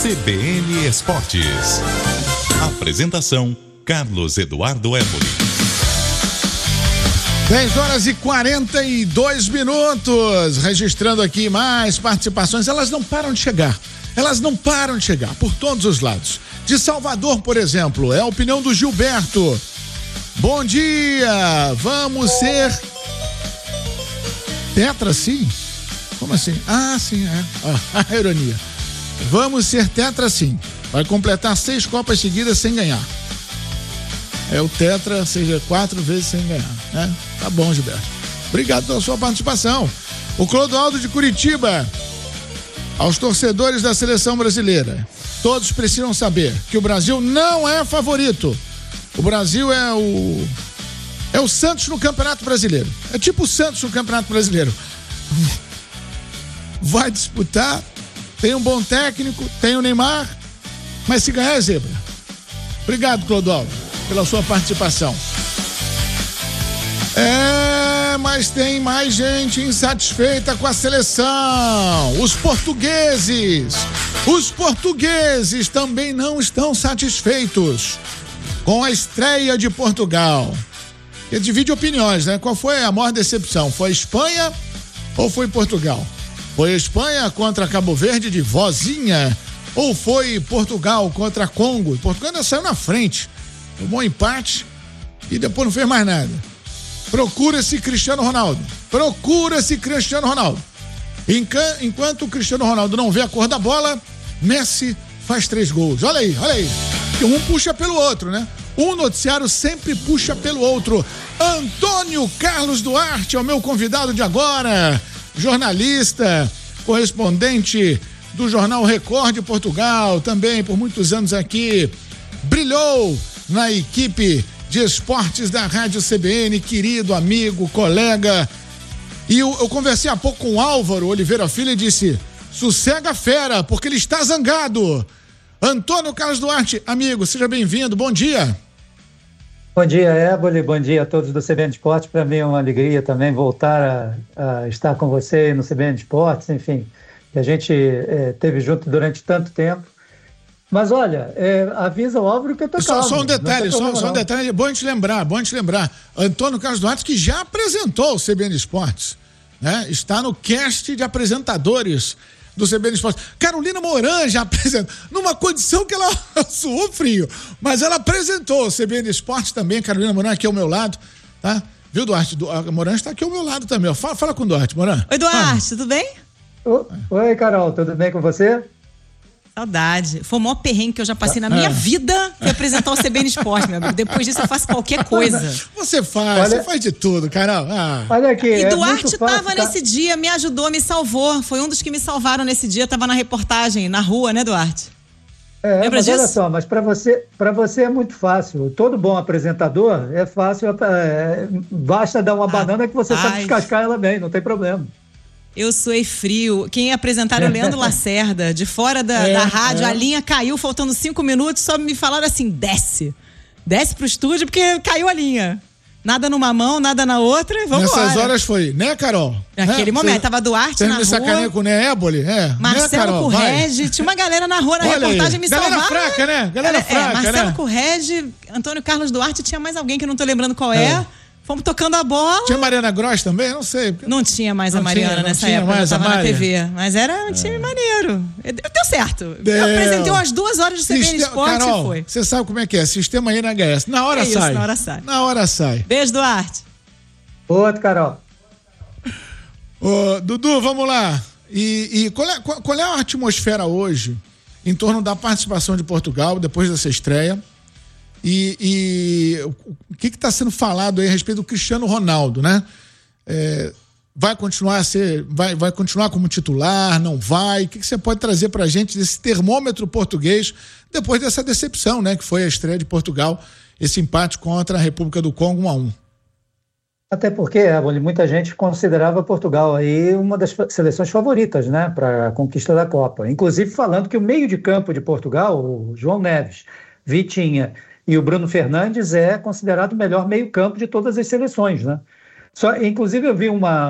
CBN Esportes. Apresentação: Carlos Eduardo Éboli. 10h42, registrando aqui mais participações. Elas não param de chegar. Por todos os lados. De Salvador, por exemplo, é a opinião do Gilberto. Bom dia, vamos ser tetra, sim? Como assim? Ah, sim, é. A ironia. Vamos ser tetra, sim. Vai completar 6 Copas seguidas sem ganhar. É o tetra, seja 4 vezes sem ganhar, né? Tá bom, Gilberto. Obrigado pela sua participação. O Clodoaldo de Curitiba. Aos torcedores da seleção brasileira, todos precisam saber que o Brasil não é favorito. O Brasil é o Santos no Campeonato Brasileiro. É tipo o Santos no Campeonato Brasileiro. Vai disputar, tem um bom técnico, tem o Neymar, mas se ganhar é zebra. Obrigado, Clodoaldo, pela sua participação. Mas tem mais gente insatisfeita com a seleção. Os portugueses também não estão satisfeitos com a estreia de Portugal. E divide opiniões, né? Qual foi a maior decepção? Foi a Espanha ou foi Portugal? Foi a Espanha contra Cabo Verde de vozinha ou foi Portugal contra Congo? Portugal ainda saiu na frente, tomou um empate e depois não fez mais nada. Procura-se Cristiano Ronaldo. Enquanto o Cristiano Ronaldo não vê a cor da bola, Messi faz 3 gols. Olha aí. Que um puxa pelo outro, né? Um noticiário sempre puxa pelo outro. Antônio Carlos Duarte é o meu convidado de agora. Jornalista, correspondente do Jornal Record de Portugal, também por muitos anos aqui. Brilhou na equipe de esportes da Rádio CBN, querido amigo, colega. E eu conversei há pouco com o Álvaro Oliveira Filho e disse: sossega fera, porque ele está zangado. Antônio Carlos Duarte, amigo, seja bem-vindo, bom dia. Bom dia, Éboli, bom dia a todos do CBN Esportes. Para mim é uma alegria também voltar a estar com você no CBN Esportes, enfim, que a gente esteve junto durante tanto tempo. Mas olha, avisa o Álvaro que eu tô calmo. Só um detalhe, bom te lembrar. Antônio Carlos Duarte, que já apresentou o CBN Esportes, né? Está no cast de apresentadores do CBN Esportes. Carolina Moran já apresentou, numa condição que ela suou frio, mas ela apresentou o CBN Esportes também. Carolina Moran aqui ao meu lado, tá? Viu, Duarte? A Moran está aqui ao meu lado também. Fala com o Duarte, Moran. Oi, Duarte, tudo bem? Oi, Carol, tudo bem com você? Saudade. Foi o maior perrengue que eu já passei na minha vida foi apresentar o CBN Esporte, meu amigo. Depois disso eu faço qualquer coisa. Você faz de tudo, Carol. Olha aqui. E Duarte estava nesse dia, me ajudou, me salvou. Foi um dos que me salvaram nesse dia. Tava na reportagem, na rua, né, Duarte? Lembra disso? Olha só, mas para você é muito fácil. Todo bom apresentador é fácil. Basta dar uma banana que você sabe descascar ela bem, não tem problema. Eu suei frio. Quem ia apresentar era o Leandro Lacerda, de fora da rádio. A linha caiu, faltando 5 minutos, só me falaram assim: desce pro estúdio, porque caiu a linha. Nada numa mão, nada na outra, vamos embora. Nessas horas foi, né, Carol? Naquele momento, tava Duarte na rua. Você me sacaneia com o Éboli? Marcelo Correge, tinha uma galera na rua na reportagem me salvar. Galera fraca, né? Marcelo Correge, Antônio Carlos Duarte, tinha mais alguém que não tô lembrando qual é. Fomos tocando a bola. Tinha Mariana Gross também? Não sei. Não tinha mais a Mariana nessa época, eu tava na TV. Mas era um time maneiro. Deu certo. Eu apresentei umas 2 horas de CBN Esporte Carol, e foi. Você sabe como é que é? Sistema NHS. Na hora sai. Na hora sai. Beijo, Duarte. Outro, Carol. Dudu, vamos lá. E qual é a atmosfera hoje em torno da participação de Portugal depois dessa estreia? E o que está sendo falado aí a respeito do Cristiano Ronaldo, né? Vai continuar como titular, não vai? O que você pode trazer para a gente desse termômetro português depois dessa decepção, né? Que foi a estreia de Portugal, esse empate contra a República do Congo 1-1. Até porque, muita gente considerava Portugal aí uma das seleções favoritas, né? Para a conquista da Copa. Inclusive falando que o meio de campo de Portugal, o João Neves, Vitinha e o Bruno Fernandes é considerado o melhor meio-campo de todas as seleções, né? Inclusive, eu vi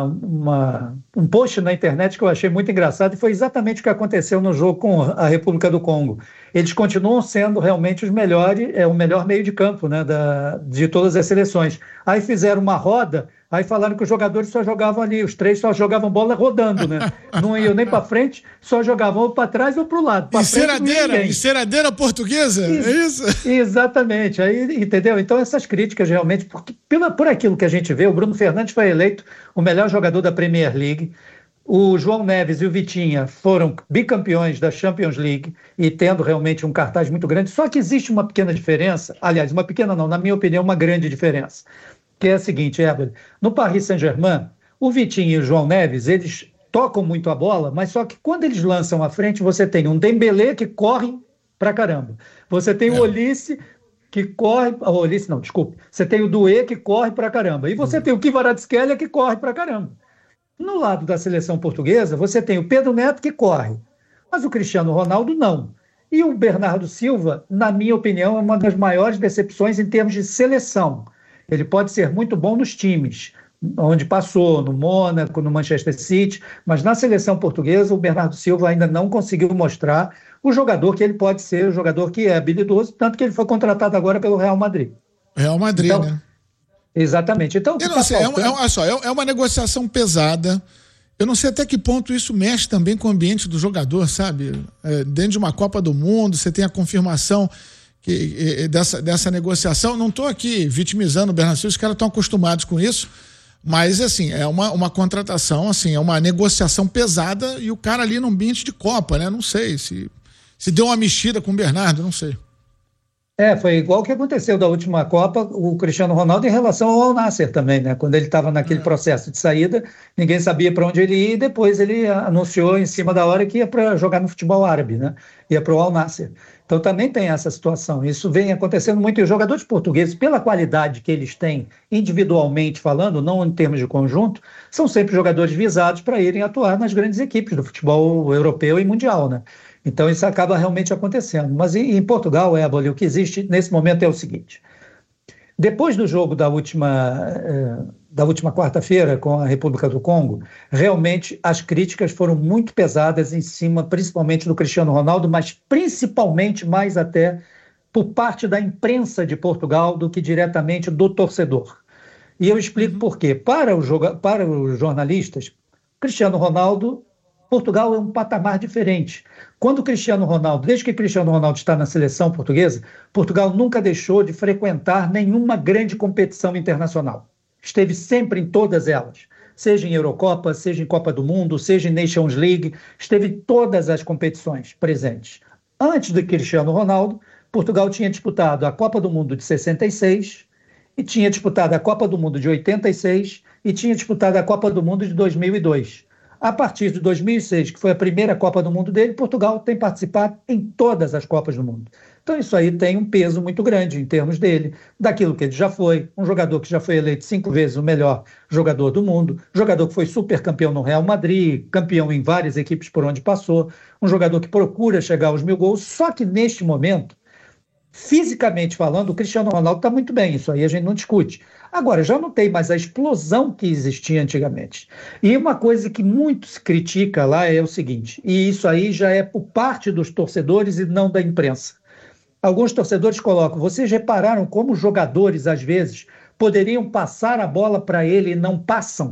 um post na internet que eu achei muito engraçado e foi exatamente o que aconteceu no jogo com a República do Congo. Eles continuam sendo realmente os melhores, o melhor meio de campo, né, de todas as seleções. Aí fizeram uma roda, aí falaram que os jogadores só jogavam ali, os 3 só jogavam bola rodando, né? Não iam nem para frente, só jogavam ou para trás ou para o lado. Enceradeira portuguesa, é isso? Exatamente, aí, entendeu? Então essas críticas realmente, porque por aquilo que a gente vê, o Bruno Fernandes foi eleito o melhor jogador da Premier League, o João Neves e o Vitinha foram bicampeões da Champions League e tendo realmente um cartaz muito grande, só que existe uma pequena diferença, aliás, uma pequena não, na minha opinião, uma grande diferença, que é a seguinte, Éber, no Paris Saint-Germain, o Vitinha e o João Neves, eles tocam muito a bola, mas só que quando eles lançam à frente, você tem um Dembélé que corre pra caramba, você tem o Olise que corre, você tem o Doué que corre pra caramba, e você tem o Kvaratskhelia que corre pra caramba. No lado da seleção portuguesa, você tem o Pedro Neto que corre, mas o Cristiano Ronaldo não. E o Bernardo Silva, na minha opinião, é uma das maiores decepções em termos de seleção. Ele pode ser muito bom nos times, onde passou, no Mônaco, no Manchester City, mas na seleção portuguesa, o Bernardo Silva ainda não conseguiu mostrar o jogador que ele pode ser, o jogador que é habilidoso, tanto que ele foi contratado agora pelo Real Madrid. Real Madrid, então, né? Exatamente. Então, eu não sei, é uma negociação pesada. Eu não sei até que ponto isso mexe também com o ambiente do jogador, sabe? Dentro de uma Copa do Mundo, você tem a confirmação dessa negociação. Não estou aqui vitimizando o Bernardo Silva, os caras estão acostumados com isso, mas assim, é uma contratação, assim, é uma negociação pesada e o cara ali no ambiente de Copa, né? Não sei se deu uma mexida com o Bernardo, não sei. Foi igual o que aconteceu da última Copa, o Cristiano Ronaldo em relação ao Al Nassr também, né? Quando ele estava naquele processo de saída, ninguém sabia para onde ele ia e depois ele anunciou em cima da hora que ia para jogar no futebol árabe, né? Ia para o Al Nassr. Então também tem essa situação. Isso vem acontecendo muito. E os jogadores portugueses, pela qualidade que eles têm individualmente falando, não em termos de conjunto, são sempre jogadores visados para irem atuar nas grandes equipes do futebol europeu e mundial, né? Então isso acaba realmente acontecendo. Mas em Portugal, Éboli, o que existe nesse momento é o seguinte. Depois do jogo da última quarta-feira com a República do Congo, realmente as críticas foram muito pesadas em cima, principalmente do Cristiano Ronaldo, mas principalmente mais até por parte da imprensa de Portugal do que diretamente do torcedor. E eu explico por quê. Para os jornalistas, Cristiano Ronaldo, Portugal é um patamar diferente. Desde que Cristiano Ronaldo está na seleção portuguesa, Portugal nunca deixou de frequentar nenhuma grande competição internacional. Esteve sempre em todas elas, seja em Eurocopa, seja em Copa do Mundo, seja em Nations League, esteve em todas as competições presentes. Antes do Cristiano Ronaldo, Portugal tinha disputado a Copa do Mundo de 66, e tinha disputado a Copa do Mundo de 86, e tinha disputado a Copa do Mundo de 2002. A partir de 2006, que foi a primeira Copa do Mundo dele, Portugal tem participado em todas as Copas do Mundo. Então isso aí tem um peso muito grande em termos dele, daquilo que ele já foi, um jogador que já foi eleito 5 vezes o melhor jogador do mundo, jogador que foi super campeão no Real Madrid, campeão em várias equipes por onde passou, um jogador que procura chegar aos 1000 gols, só que neste momento, fisicamente falando, o Cristiano Ronaldo está muito bem, isso aí a gente não discute. Agora, já não tem mais a explosão que existia antigamente. E uma coisa que muito se critica lá é o seguinte, e isso aí já é por parte dos torcedores e não da imprensa. Alguns torcedores colocam, vocês repararam como os jogadores, às vezes, poderiam passar a bola para ele e não passam?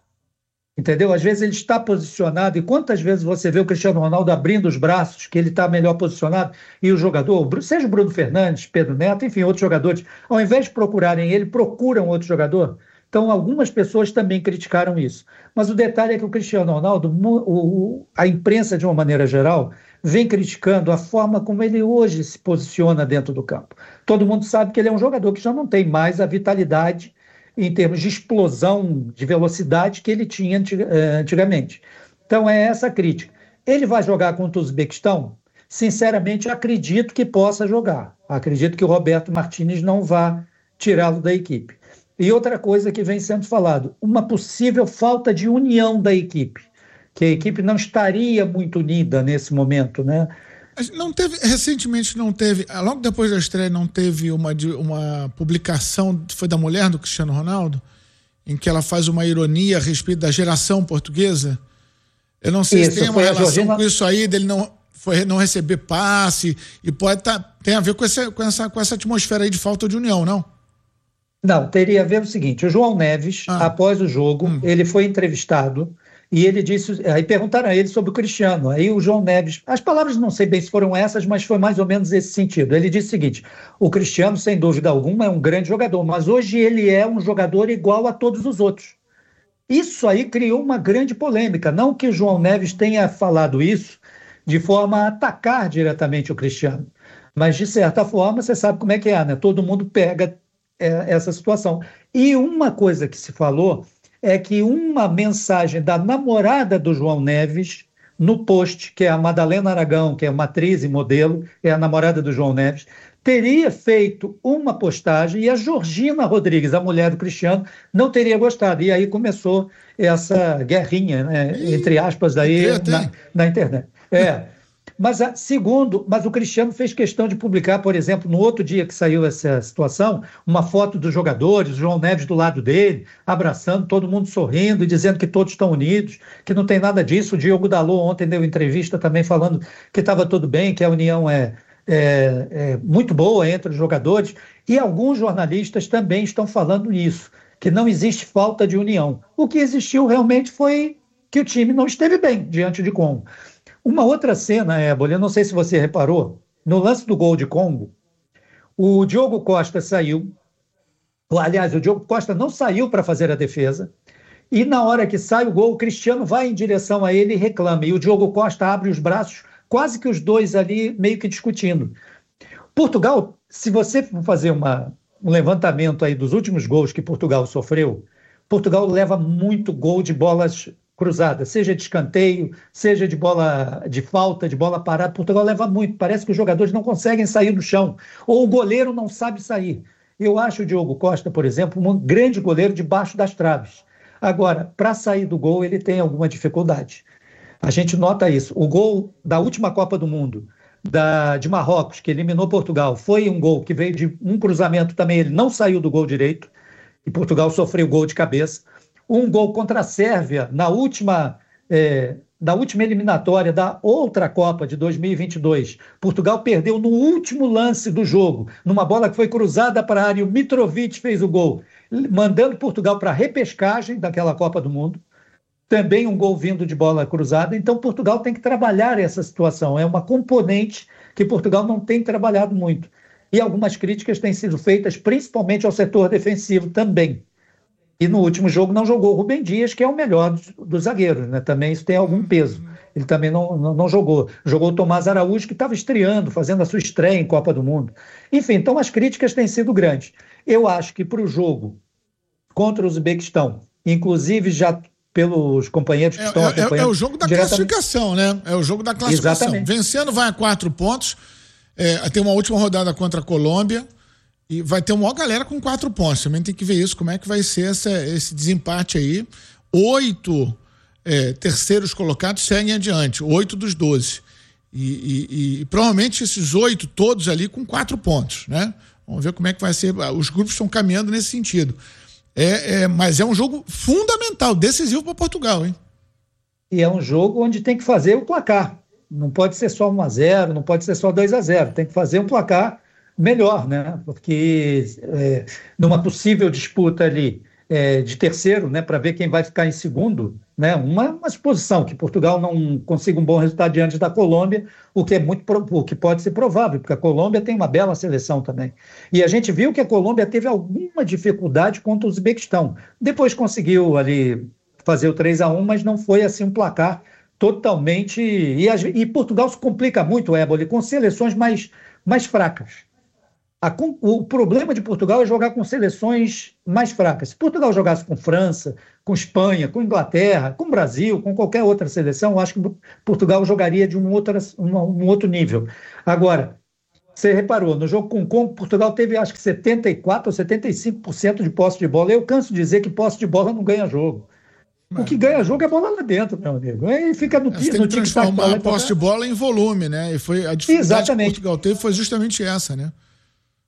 Entendeu? Às vezes ele está posicionado, e quantas vezes você vê o Cristiano Ronaldo abrindo os braços, que ele está melhor posicionado, e o jogador, seja o Bruno Fernandes, Pedro Neto, enfim, outros jogadores, ao invés de procurarem ele, procuram outro jogador. Então, algumas pessoas também criticaram isso. Mas o detalhe é que o Cristiano Ronaldo, a imprensa, de uma maneira geral, vem criticando a forma como ele hoje se posiciona dentro do campo. Todo mundo sabe que ele é um jogador que já não tem mais a vitalidade em termos de explosão, de velocidade que ele tinha antigamente. Então é essa a crítica. Ele vai jogar contra o Uzbequistão? Sinceramente, acredito que possa jogar. Acredito que o Roberto Martínez não vá tirá-lo da equipe. E outra coisa que vem sendo falado, uma possível falta de união da equipe, que a equipe não estaria muito unida nesse momento, né? Recentemente não teve, logo depois da estreia não teve uma publicação, foi da mulher do Cristiano Ronaldo, em que ela faz uma ironia a respeito da geração portuguesa. Eu não sei se tem uma relação com isso aí, dele não receber passe, e tem a ver com essa atmosfera aí de falta de união, não? Não, teria a ver o seguinte, o João Neves, após o jogo, ele foi entrevistado e ele disse, aí perguntaram a ele sobre o Cristiano, aí o João Neves, as palavras não sei bem se foram essas, mas foi mais ou menos esse sentido. Ele disse o seguinte, o Cristiano, sem dúvida alguma, é um grande jogador, mas hoje ele é um jogador igual a todos os outros. Isso aí criou uma grande polêmica, não que o João Neves tenha falado isso de forma a atacar diretamente o Cristiano, mas de certa forma, você sabe como é que é, né? Todo mundo pega essa situação. E uma coisa que se falou é que uma mensagem da namorada do João Neves no post, que é a Madalena Aragão, que é uma atriz e modelo, é a namorada do João Neves, teria feito uma postagem e a Georgina Rodrigues, a mulher do Cristiano, não teria gostado. E aí começou essa guerrinha, né, entre aspas, aí, na internet. Mas o Cristiano fez questão de publicar, por exemplo, no outro dia que saiu essa situação, uma foto dos jogadores, o João Neves do lado dele, abraçando, todo mundo sorrindo e dizendo que todos estão unidos, que não tem nada disso. O Diogo Dalot ontem deu entrevista também falando que estava tudo bem, que a união é muito boa entre os jogadores, e alguns jornalistas também estão falando isso, que não existe falta de união. O que existiu realmente foi que o time não esteve bem diante de Congo. Uma outra cena, Éboli, eu não sei se você reparou, no lance do gol de Congo, o Diogo Costa saiu, aliás, o Diogo Costa não saiu para fazer a defesa, e na hora que sai o gol, o Cristiano vai em direção a ele e reclama, e o Diogo Costa abre os braços, quase que os dois ali meio que discutindo. Portugal, se você for fazer um levantamento aí dos últimos gols que Portugal sofreu, Portugal leva muito gol de bolas cruzada, seja de escanteio, seja de bola de falta, de bola parada. Portugal leva muito, parece que os jogadores não conseguem sair do chão, ou o goleiro não sabe sair. Eu acho o Diogo Costa, por exemplo, um grande goleiro debaixo das traves. Agora, para sair do gol, ele tem alguma dificuldade. A gente nota isso. O gol da última Copa do Mundo, de Marrocos, que eliminou Portugal, foi um gol que veio de um cruzamento também, ele não saiu do gol direito, e Portugal sofreu gol de cabeça. Um gol contra a Sérvia na última eliminatória da outra Copa de 2022. Portugal perdeu no último lance do jogo, numa bola que foi cruzada para a área, o Mitrovic fez o gol, mandando Portugal para a repescagem daquela Copa do Mundo. Também um gol vindo de bola cruzada. Então Portugal tem que trabalhar essa situação. É uma componente que Portugal não tem trabalhado muito. E algumas críticas têm sido feitas principalmente ao setor defensivo também. E no último jogo não jogou o Rubem Dias, que é o melhor dos zagueiros, né? Também isso tem algum peso. Ele também não jogou. Jogou o Tomás Araújo, que estava estreando, fazendo a sua estreia em Copa do Mundo. Enfim, então as críticas têm sido grandes. Eu acho que para o jogo contra o Uzbequistão, inclusive já pelos companheiros que estão acompanhando... É o jogo da classificação, né? É o jogo da classificação. Exatamente. Vencendo vai a 4 pontos. Tem uma última rodada contra a Colômbia. E vai ter uma maior galera com 4 pontos. Também tem que ver isso, como é que vai ser esse desempate aí. 8 terceiros colocados seguem adiante, 8 dos 12. E provavelmente esses 8 todos ali com 4 pontos, né? Vamos ver como é que vai ser. Os grupos estão caminhando nesse sentido. Mas é um jogo fundamental, decisivo para Portugal, hein? E é um jogo onde tem que fazer o placar. Não pode ser só 1-0, não pode ser só 2-0. Tem que fazer um placar melhor, né? Porque numa possível disputa ali de terceiro, né, para ver quem vai ficar em segundo, né, uma exposição que Portugal não consiga um bom resultado diante da Colômbia, o que pode ser provável, porque a Colômbia tem uma bela seleção também. E a gente viu que a Colômbia teve alguma dificuldade contra o Uzbequistão. Depois conseguiu ali fazer o 3-1, mas não foi assim um placar totalmente... E Portugal se complica muito, Éboli, com seleções mais fracas. O problema de Portugal é jogar com seleções mais fracas. Se Portugal jogasse com França, com Espanha, com Inglaterra, com Brasil, com qualquer outra seleção, eu acho que Portugal jogaria de um outro nível. Agora, você reparou, no jogo com o Congo, Portugal teve acho que 74% ou 75% de posse de bola. Eu canso de dizer que posse de bola não ganha jogo. O que ganha jogo é bola lá dentro, meu amigo. Aí fica no tem que transformar a posse de bola em volume, né? E foi a dificuldade que Portugal teve foi justamente essa, né?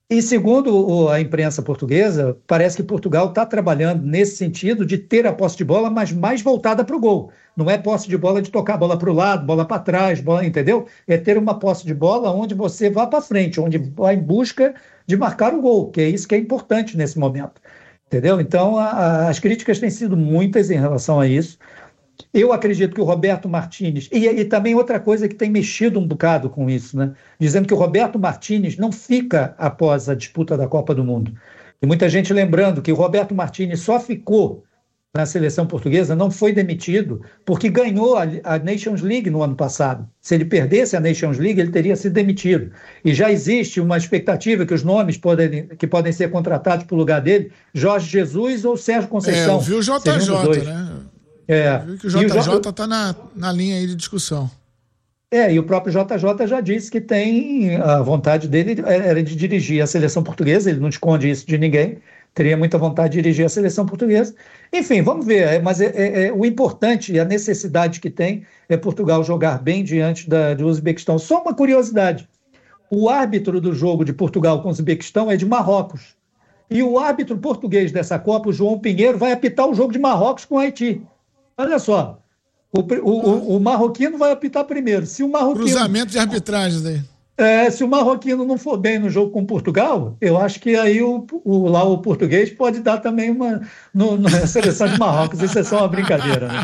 E segundo a imprensa portuguesa, parece que Portugal está trabalhando nesse sentido de ter a posse de bola, mas mais voltada para o gol. Não é posse de bola de tocar a bola para o lado, bola para trás, bola, entendeu? É ter uma posse de bola onde você vá para frente, onde vai em busca de marcar o gol, que é isso que é importante nesse momento. Entendeu? Então, as críticas têm sido muitas em relação a isso. Eu acredito que o Roberto Martínez, e também outra coisa que tem mexido um bocado com isso, né? Dizendo que o Roberto Martínez não fica após a disputa da Copa do Mundo. E muita gente lembrando que o Roberto Martínez só ficou na seleção portuguesa, não foi demitido, porque ganhou a Nations League no ano passado. Se ele perdesse a Nations League, ele teria sido demitido. E já existe uma expectativa que os nomes que podem ser contratados para o lugar dele, Jorge Jesus ou Sérgio Conceição. Eu vi o JJ, né? Eu vi que o JJ está na linha aí de discussão. E o próprio JJ já disse que tem a vontade dele era de dirigir a seleção portuguesa, ele não esconde isso de ninguém, teria muita vontade de dirigir a seleção portuguesa. Enfim, vamos ver, mas o importante e a necessidade que tem é Portugal jogar bem diante do Uzbequistão. Só uma curiosidade, o árbitro do jogo de Portugal com o Uzbequistão é de Marrocos, e o árbitro português dessa Copa, o João Pinheiro, vai apitar o jogo de Marrocos com o Haiti. Olha só, o marroquino vai apitar primeiro. Se o marroquino, cruzamento de arbitragens aí. Se o marroquino não for bem no jogo com Portugal, eu acho que aí o português pode dar também na seleção de Marrocos. Isso é só uma brincadeira, né?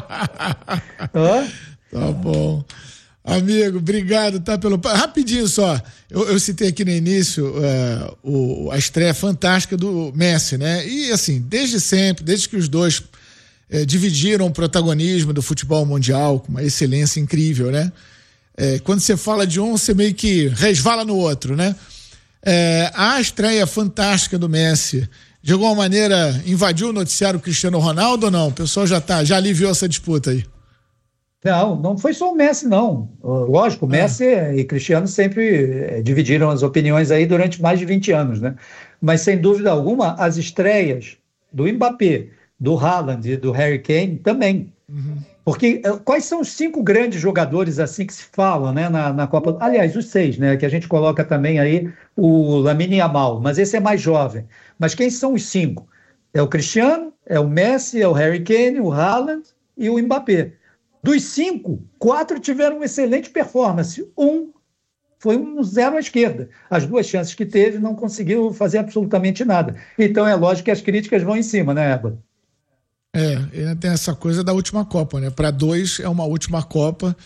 Tá bom. Amigo, obrigado, tá, pelo... Rapidinho só, eu citei aqui no início a estreia fantástica do Messi, né? E assim, desde sempre, desde que os dois dividiram o protagonismo do futebol mundial com uma excelência incrível, né? Quando você fala de um, você meio que resvala no outro, né? A estreia fantástica do Messi, de alguma maneira, invadiu o noticiário Cristiano Ronaldo ou não? O pessoal já aliviou essa disputa aí? Não foi só o Messi, não. Lógico, o Messi e Cristiano sempre dividiram as opiniões aí durante mais de 20 anos, né? Mas, sem dúvida alguma, as estreias do Mbappé, do Haaland e do Harry Kane também. Uhum. Porque quais são os 5 grandes jogadores assim que se fala, né, na Copa? Aliás, os 6, né, que a gente coloca também aí o Lamine Yamal, mas esse é mais jovem. Mas quem são os 5? É o Cristiano, é o Messi, é o Harry Kane, o Haaland e o Mbappé. Dos 5, 4 tiveram uma excelente performance. Um foi um 0 à esquerda. As 2 chances que teve não conseguiu fazer absolutamente nada. Então é lógico que as críticas vão em cima, né, Eba? Ainda tem essa coisa da última Copa, né? Para 2 é uma última Copa.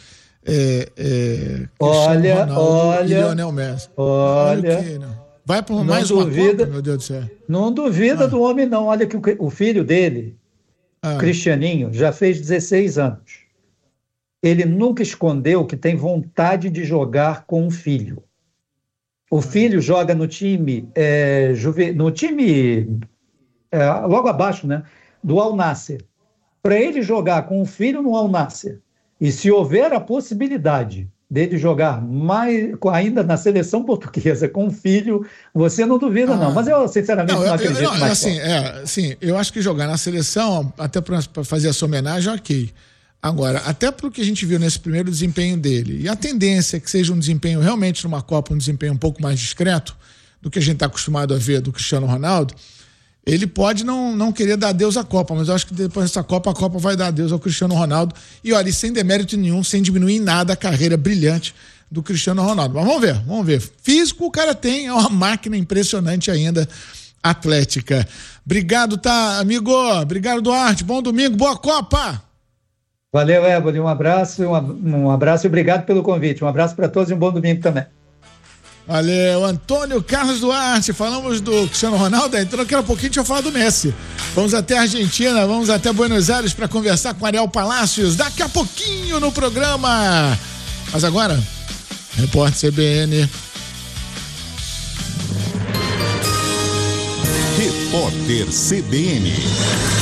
Olha, e Lionel Messi. Olha. Vai por mais uma Copa, meu Deus do céu. Não duvida do homem, não. Olha que o filho dele, Cristianinho, já fez 16 anos. Ele nunca escondeu que tem vontade de jogar com o filho. O filho joga no time, logo abaixo, né? Do Al Nassr. Para ele jogar com o filho no Al Nassr, e se houver a possibilidade dele jogar ainda na seleção portuguesa com o filho, você não duvida, não. Mas eu, sinceramente, não acredito mais. Eu acho que jogar na seleção, até para fazer essa homenagem, ok. Agora, até para o que a gente viu nesse primeiro desempenho dele, e a tendência é que seja um desempenho realmente numa Copa, um desempenho um pouco mais discreto do que a gente está acostumado a ver do Cristiano Ronaldo, ele pode não querer dar adeus à Copa, mas eu acho que depois dessa Copa, a Copa vai dar adeus ao Cristiano Ronaldo. E olha, sem demérito nenhum, sem diminuir em nada a carreira brilhante do Cristiano Ronaldo. Mas vamos ver. Físico o cara tem, é uma máquina impressionante ainda, atlética. Obrigado, tá, amigo? Obrigado, Duarte. Bom domingo, boa Copa! Valeu, Éboli. Um abraço e obrigado pelo convite. Um abraço para todos e um bom domingo também. Valeu, Antônio Carlos Duarte, falamos do Cristiano Ronaldo, então daqui a pouquinho a gente vai falar do Messi. Vamos até a Argentina, vamos até Buenos Aires para conversar com Ariel Palacios, daqui a pouquinho no programa. Mas agora, Repórter CBN. Repórter CBN.